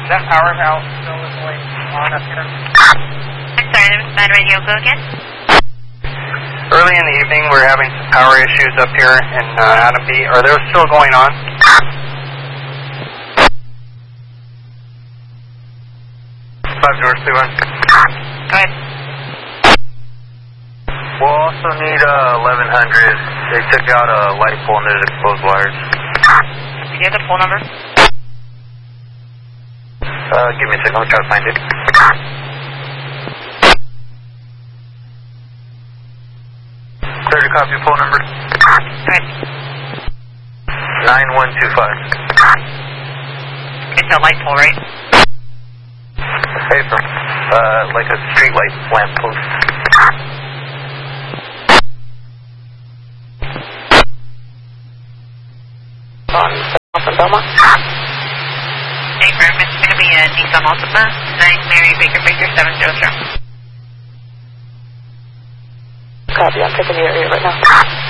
Is that powerhouse still going on up here? I'm sorry, there was bad radio. Go again? Early in the evening, we're having some power issues up here in Adam B. Are those still going on? North 21. Go ahead. We'll also need 1100. They took out a light pole and there's exposed wires. Do you have the pole number? Give me a second, I'll try to find it. Clear to copy pole number. Go ahead. 9125. It's a light pole, right? Paper. Like a street light lamp post. On Belmont? Hey, Graham, it's going to be a Nissan Altima, 9 Mary Baker Baker 700. Copy, I'm taking the area right now.